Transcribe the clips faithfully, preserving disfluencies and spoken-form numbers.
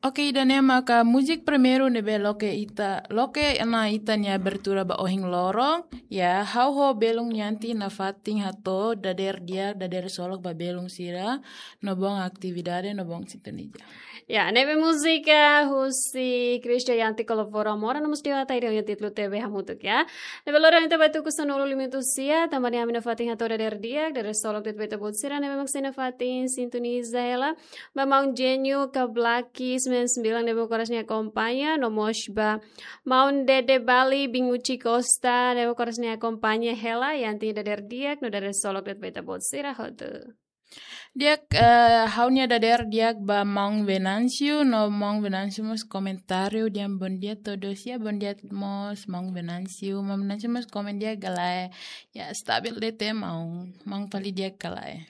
Ok, dan maka musik primeiro nebe loke ita loke na ita nya bertura ba ohing lorong ya how ho belung nyanti na fating hato dader dia dader solok ba belung sira nobong aktividade nobong sintonija. Ya, nebe música husi Cristo yanti colabora mora no musti wata ide yanti tlu tebe hamutuk ya. Nebe lora inte batu kusanulu limitu sia tamani amina fatin hatora der dia der solok det beta botsira nebe maksina fatin sintoniza ela ba maun genio kablaki sembilan puluh sembilan nebe korasnya kompanya no moshba maun dede Bali binguci Costa nebe korasnya kompanya hela yanti der dia no der solok det beta botsira hotu. Diak uh, haunya dader diak ba mong Venancio no mong Venancio mos komentario diam bon dia todos ya bon dia mos mong Venancio mong Venancio mos komen dia galai ya stabil de te mau mong pali dia galai.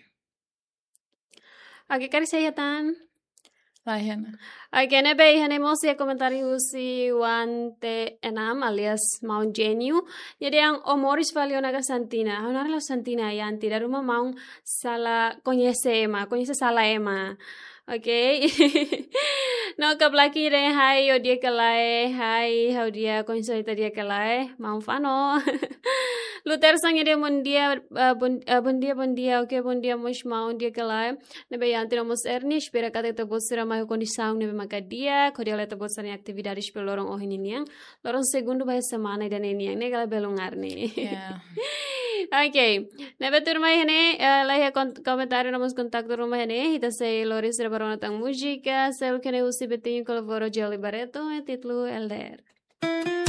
Oke, kari saya tan. Lahiana. Oke, nebe ihanemos ya komentari usi wante enam alias Mount Geniu. Jadi yang omoris valio naga santina. Haunara la santina yang tidak rumah mau salah konyese ema, konyese salah ema. Oke. No kablaki re hai o dia kelai, hai how dia konyese ita dia kelai, mau fano. Luther sang dia mundia bundia bundia oke bundia mus mau dia kelai. Nebe yang tidak mus erni spera kata itu bosira mau kondisau nebe maka dia kodia leta bosarnya aktividades pelo lorong oh ini yang lorong segundo bahasa semana dan ini yang negala belungar nih. Yeah. Oke, nebe turma ini lah komentar namus kontak turma ini kita say Loris rebarona tang musika, sel kene usi betinho colaboro Jolly Barreto e titlu Elder.